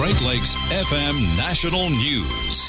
Great Lakes FM National News.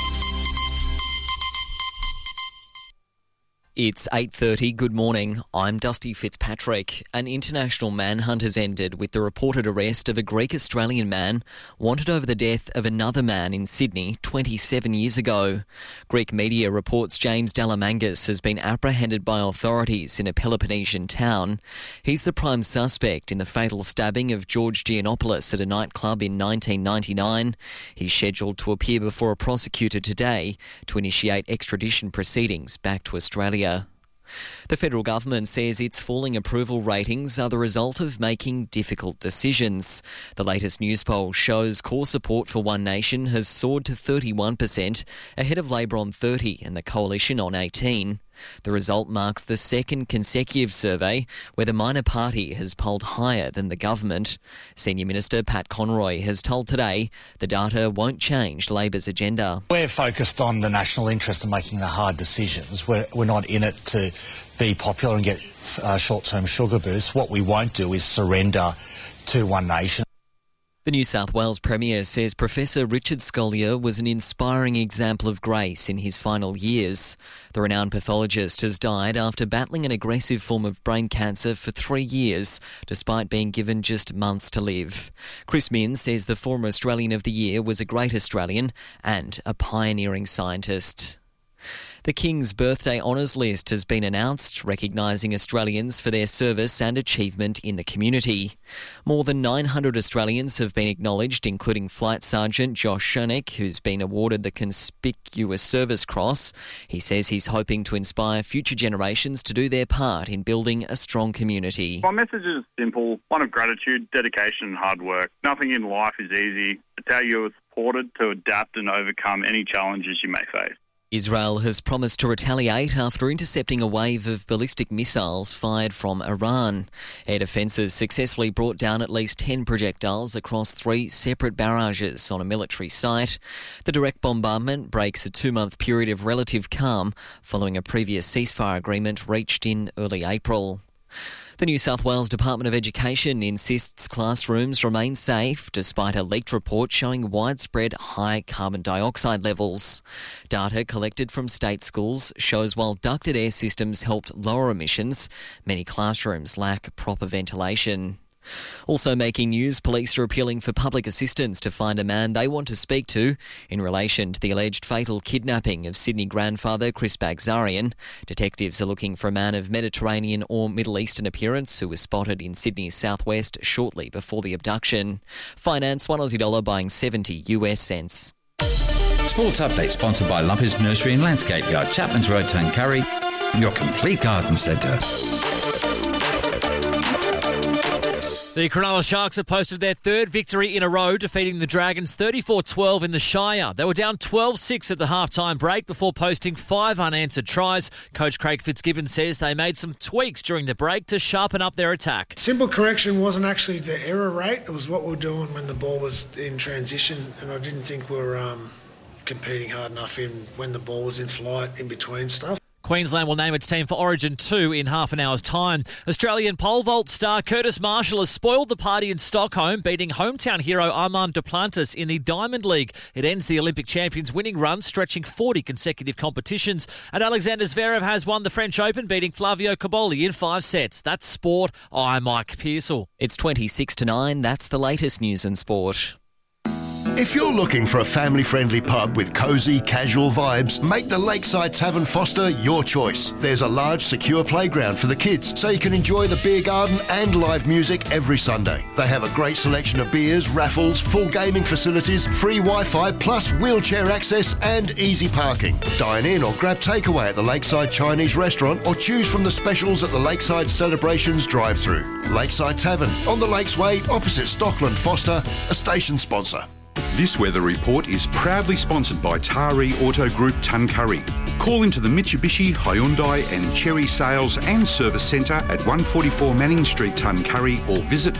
It's 8:30. Good morning. I'm Dusty Fitzpatrick. An international manhunt has ended with the reported arrest of a Greek-Australian man wanted over the death of another man in Sydney 27 years ago. Greek media reports James Dalamangas has been apprehended by authorities in a Peloponnesian town. He's the prime suspect in the fatal stabbing of George Giannopoulos at a nightclub in 1999. He's scheduled to appear before a prosecutor today to initiate extradition proceedings back to Australia. The federal government says its falling approval ratings are the result of making difficult decisions. The latest news poll shows core support for One Nation has soared to 31%, ahead of Labor on 30% and the Coalition on 18%. The result marks the second consecutive survey where the minor party has polled higher than the government. Senior Minister Pat Conroy has told Today the data won't change Labor's agenda. We're focused on the national interest and making the hard decisions. We're not in it to be popular and get short-term sugar boosts. What we won't do is surrender to One Nation. The New South Wales Premier says Professor Richard Scolyer was an inspiring example of grace in his final years. The renowned pathologist has died after battling an aggressive form of brain cancer for 3 years, despite being given just months to live. Chris Minns says the former Australian of the Year was a great Australian and a pioneering scientist. The King's Birthday Honours List has been announced, recognising Australians for their service and achievement in the community. More than 900 Australians have been acknowledged, including Flight Sergeant Josh Schoeneck, who's been awarded the Conspicuous Service Cross. He says he's hoping to inspire future generations to do their part in building a strong community. My message is simple, one of gratitude, dedication and hard work. Nothing in life is easy. It's how you are supported to adapt and overcome any challenges you may face. Israel has promised to retaliate after intercepting a wave of ballistic missiles fired from Iran. Air defences successfully brought down at least 10 projectiles across 3 separate barrages on a military site. The direct bombardment breaks a 2-month period of relative calm following a previous ceasefire agreement reached in early April. The New South Wales Department of Education insists classrooms remain safe despite a leaked report showing widespread high carbon dioxide levels. Data collected from state schools shows while ducted air systems helped lower emissions, many classrooms lack proper ventilation. Also making news, police are appealing for public assistance to find a man they want to speak to in relation to the alleged fatal kidnapping of Sydney grandfather Chris Bagzarian. Detectives are looking for a man of Mediterranean or Middle Eastern appearance who was spotted in Sydney's southwest shortly before the abduction. Finance, $1 Aussie buying 70 US cents. Sports update sponsored by Lumpers Nursery and Landscape Yard, Chapman's Road, Tuncurry, your complete garden centre. The Cronulla Sharks have posted their third victory in a row, defeating the Dragons 34-12 in the Shire. They were down 12-6 at the halftime break before posting 5 unanswered tries. Coach Craig Fitzgibbon says they made some tweaks during the break to sharpen up their attack. Simple correction wasn't actually the error rate. It was what we were doing when the ball was in transition, and I didn't think we were competing hard enough when the ball was in flight in between stuff. Queensland will name its team for Origin 2 in half an hour's time. Australian pole vault star Curtis Marshall has spoiled the party in Stockholm, beating hometown hero Armand Duplantis in the Diamond League. It ends the Olympic champions' winning run, stretching 40 consecutive competitions. And Alexander Zverev has won the French Open, beating Flavio Cobolli in 5 sets. That's sport. I'm Mike Pearsall. It's 26-9. That's the latest news in sport. If you're looking for a family-friendly pub with cosy, casual vibes, make the Lakeside Tavern Foster your choice. There's a large, secure playground for the kids, so you can enjoy the beer garden and live music every Sunday. They have a great selection of beers, raffles, full gaming facilities, free Wi-Fi, plus wheelchair access and easy parking. Dine in or grab takeaway at the Lakeside Chinese Restaurant or choose from the specials at the Lakeside Celebrations drive-thru. Lakeside Tavern, on the Lakes Way, opposite Stockland Foster, a station sponsor. This weather report is proudly sponsored by Taree Auto Group Tuncurry. Call into the Mitsubishi, Hyundai and Chery Sales and Service Centre at 144 Manning Street, Tuncurry, or visit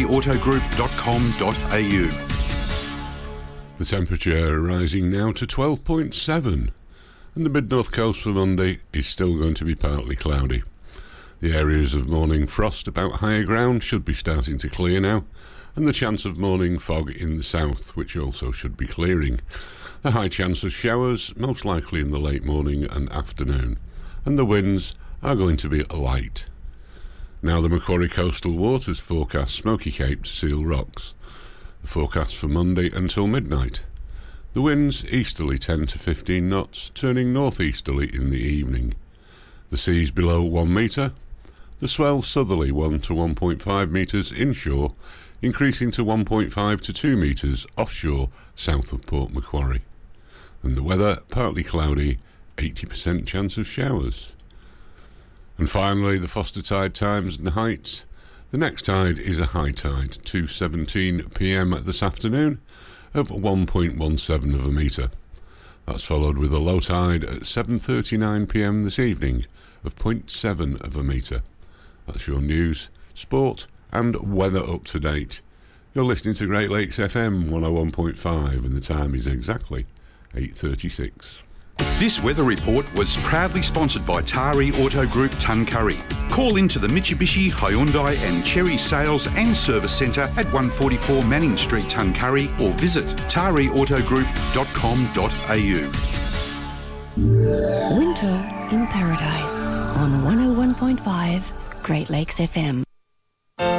tareautogroup.com.au. The temperature rising now to 12.7, and the mid-north coast for Monday is still going to be partly cloudy. The areas of morning frost about higher ground should be starting to clear now, and the chance of morning fog in the south, which also should be clearing. The high chance of showers, most likely in the late morning and afternoon, and the winds are going to be light. Now the Macquarie Coastal Waters forecast Smoky Cape to Seal Rocks. The forecast for Monday until midnight. The winds easterly 10 to 15 knots, turning northeasterly in the evening. The seas below 1 metre. The swell southerly 1 to 1.5 metres inshore, increasing to 1.5 to 2 metres offshore south of Port Macquarie. And the weather partly cloudy, 80% chance of showers. And finally, the Foster tide times and the heights. The next tide is a high tide, 2:17 p.m. this afternoon, of 1.17 of a metre. That's followed with a low tide at 7:39 p.m. this evening of 0.7 of a metre. That's your news, sport and weather up to date. You're listening to Great Lakes FM 101.5 and the time is exactly 8:36. This weather report was proudly sponsored by Tari Auto Group Tuncurry. Call into the Mitsubishi, Hyundai and Cherry Sales and Service Centre at 144 Manning Street, Tuncurry, or visit tariautogroup.com.au. Winter in Paradise on 101.5 Great Lakes FM.